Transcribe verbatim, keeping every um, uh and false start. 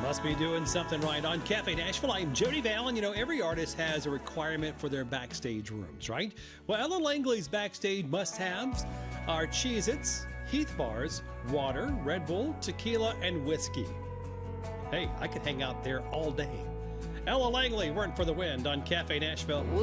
Must be doing something right. On Cafe Nashville, I'm Jody Vallon. You know, every artist has a requirement for their backstage rooms, right? Well, Ella Langley's backstage must-haves are Cheez-Its, Heath bars, water, Red Bull, tequila, and whiskey. Hey, I could hang out there all day. Ella Langley, Weren't for the Wind on Cafe Nashville.